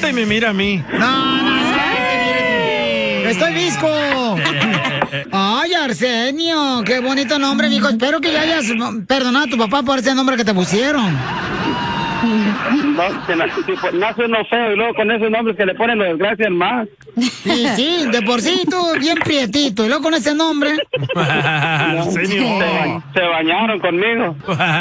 vuelta y me mira a mí. ¡Estoy visco! Ay, Arsenio, qué bonito nombre, mijo. Espero que ya hayas perdonado a tu papá por ese nombre que te pusieron. Nace uno feo y luego con esos nombres que le ponen lo desgracian más. Sí, de por sí tú bien prietito y luego con ese nombre. Se bañaron conmigo.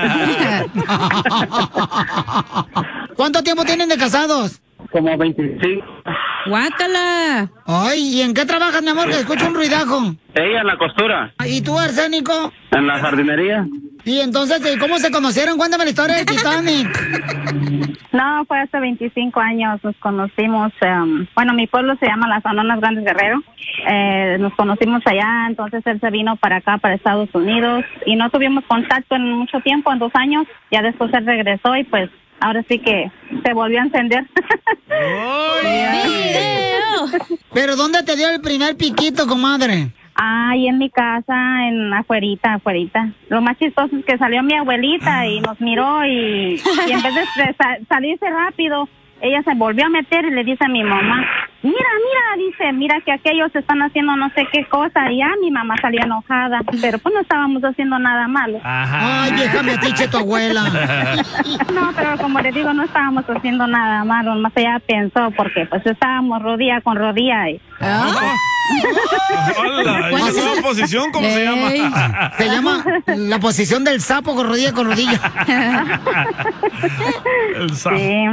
¿Cuánto tiempo tienen de casados? Como 25. ¡Guácala! Ay, ¿y en qué trabajas, mi amor? Que escucho un ruidajo. Ella en la costura. ¿Y tú, Arsénico? En la jardinería. Y entonces, ¿cómo se conocieron? Cuéntame la historia del Titanic. No, fue hace 25 años, nos conocimos, bueno, mi pueblo se llama Las Anonas Grandes Guerrero, nos conocimos allá, entonces él se vino para acá, para Estados Unidos, y no tuvimos contacto en mucho tiempo, en 2 años, ya después él regresó y pues ahora sí que se volvió a encender. ¿Pero dónde te dio el primer piquito, comadre? Ahí en mi casa, afuerita. Lo más chistoso es que salió mi abuelita y nos miró y en vez de salirse rápido, ella se volvió a meter y le dice a mi mamá, mira que aquellos están haciendo no sé qué cosa, y ya mi mamá salió enojada, pero pues no estábamos haciendo nada malo. Ay, vieja metiche tu abuela. No, pero como le digo, no estábamos haciendo nada malo, más ella pensó, porque pues estábamos rodilla con rodilla y... Hola, ¿esa nueva posición cómo se llama? Se llama la posición del sapo con rodilla con rodilla. El sapo. Sí.